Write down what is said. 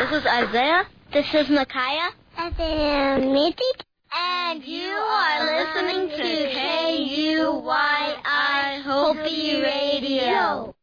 This is Isaiah. This is Micaiah. And Mythic. And you are listening to KUYI Hopi Radio.